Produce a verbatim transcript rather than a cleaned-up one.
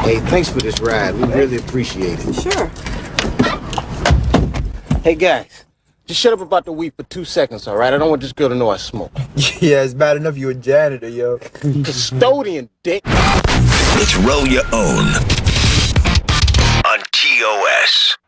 Hey, thanks for this ride. We really appreciate it. Sure. Hey, guys. Just shut up about the weed for two seconds, all right? I don't want this girl to know I smoke. Yeah, it's bad enough you a janitor, yo. Custodian, dick. It's Roll Your Own on T O S.